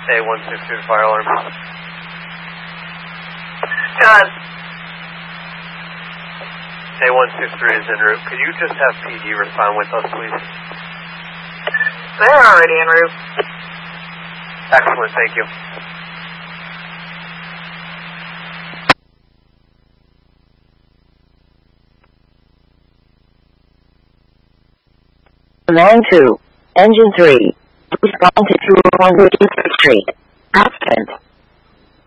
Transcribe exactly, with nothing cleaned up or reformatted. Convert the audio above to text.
A one six three, fire alarm. John. A one six three is en route. Could you just have P D respond with us, please? They're already en route. Excellent, thank you. Line two, Engine three, respond to two oh one Street. Accident.